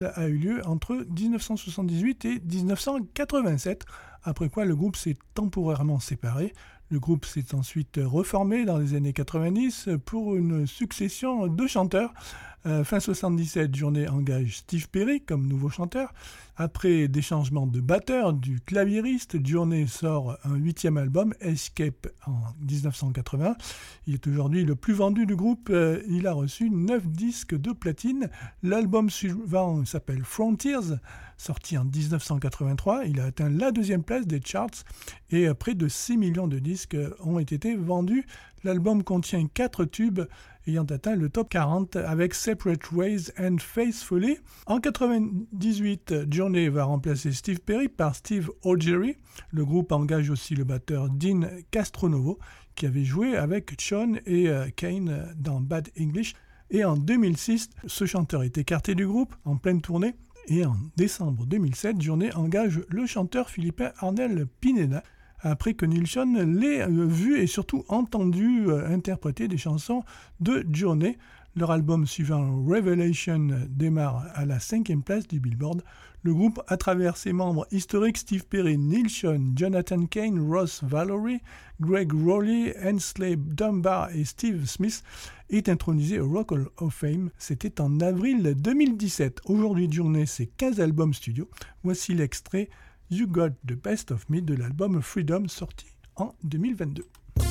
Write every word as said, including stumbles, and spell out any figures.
a eu lieu entre dix-neuf cent soixante-dix-huit et dix-neuf cent quatre-vingt-sept, après quoi le groupe s'est temporairement séparé. Le groupe s'est ensuite reformé dans les années quatre-vingt-dix pour une succession de chanteurs. Euh, fin soixante-dix-sept, Journey engage Steve Perry comme nouveau chanteur. Après des changements de batteur, du claviériste, Journey sort un huitième album, Escape, en dix-neuf cent quatre-vingts. Il est aujourd'hui le plus vendu du groupe. Euh, il a reçu neuf disques de platine. L'album suivant s'appelle Frontiers, sorti en dix-neuf cent quatre-vingt-trois. Il a atteint la deuxième place des charts et euh, près de six millions de disques ont été vendus. L'album contient quatre tubes ayant atteint le top quarante avec Separate Ways and Faithfully. En quatre-vingt-dix-huit, Journey va remplacer Steve Perry par Steve Algery. Le groupe engage aussi le batteur Dean Castronovo qui avait joué avec Sean et euh, Kane dans Bad English. Et en deux mille six, ce chanteur est écarté du groupe en pleine tournée. Et en décembre deux mille sept, Journey engage le chanteur philippin Arnel Pineda, après que Neil Schon l'ait vu et surtout entendu interpréter des chansons de Journey. Leur album suivant, Revelation, démarre à la cinquième place du Billboard. Le groupe, à travers ses membres historiques Steve Perry, Neil Schon, Jonathan Cain, Ross Valory, Greg Rowley, Hensley Dunbar et Steve Smith, est intronisé au Rock Hall of Fame. C'était en avril deux mille dix-sept. Aujourd'hui, Journey, c'est quinze albums studio. Voici l'extrait You Got the Best of Me de l'album Freedom sorti en deux mille vingt-deux.